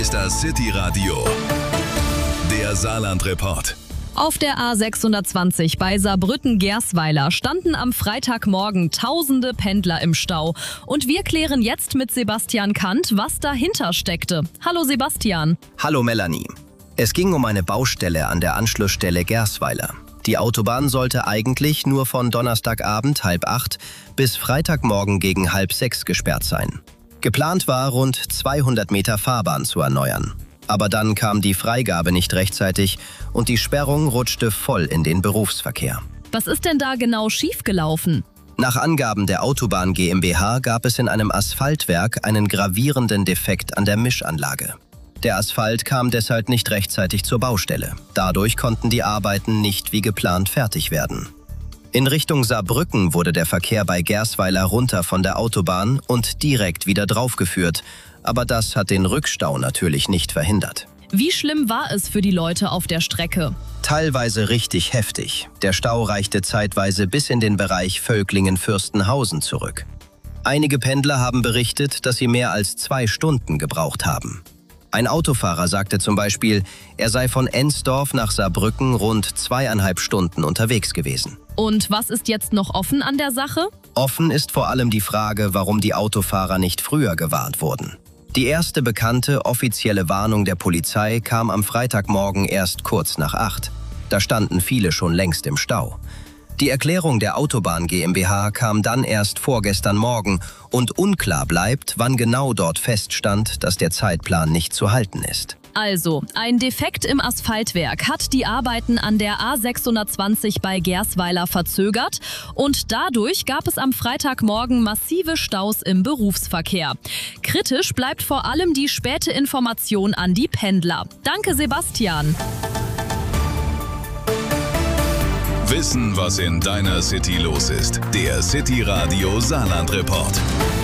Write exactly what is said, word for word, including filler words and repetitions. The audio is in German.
ist das City Radio, der Saarland-Report. Auf der A sechshundertzwanzig bei Saarbrücken-Gersweiler standen am Freitagmorgen tausende Pendler im Stau. Und wir klären jetzt mit Sebastian Kant, was dahinter steckte. Hallo Sebastian. Hallo Melanie. Es ging um eine Baustelle an der Anschlussstelle Gersweiler. Die Autobahn sollte eigentlich nur von Donnerstagabend halb acht bis Freitagmorgen gegen halb sechs gesperrt sein. Geplant war, rund zweihundert Meter Fahrbahn zu erneuern. Aber dann kam die Freigabe nicht rechtzeitig und die Sperrung rutschte voll in den Berufsverkehr. Was ist denn da genau schiefgelaufen? Nach Angaben der Autobahn GmbH gab es in einem Asphaltwerk einen gravierenden Defekt an der Mischanlage. Der Asphalt kam deshalb nicht rechtzeitig zur Baustelle. Dadurch konnten die Arbeiten nicht wie geplant fertig werden. In Richtung Saarbrücken wurde der Verkehr bei Gersweiler runter von der Autobahn und direkt wieder draufgeführt. Aber das hat den Rückstau natürlich nicht verhindert. Wie schlimm war es für die Leute auf der Strecke? Teilweise richtig heftig. Der Stau reichte zeitweise bis in den Bereich Völklingen-Fürstenhausen zurück. Einige Pendler haben berichtet, dass sie mehr als zwei Stunden gebraucht haben. Ein Autofahrer sagte zum Beispiel, er sei von Ensdorf nach Saarbrücken rund zweieinhalb Stunden unterwegs gewesen. Und was ist jetzt noch offen an der Sache? Offen ist vor allem die Frage, warum die Autofahrer nicht früher gewarnt wurden. Die erste bekannte offizielle Warnung der Polizei kam am Freitagmorgen erst kurz nach acht. Da standen viele schon längst im Stau. Die Erklärung der Autobahn GmbH kam dann erst vorgestern Morgen und unklar bleibt, wann genau dort feststand, dass der Zeitplan nicht zu halten ist. Also, ein Defekt im Asphaltwerk hat die Arbeiten an der A sechshundertzwanzig bei Gersweiler verzögert und dadurch gab es am Freitagmorgen massive Staus im Berufsverkehr. Kritisch bleibt vor allem die späte Information an die Pendler. Danke, Sebastian. Wissen, was in deiner City los ist. Der City Radio Saarland-Report.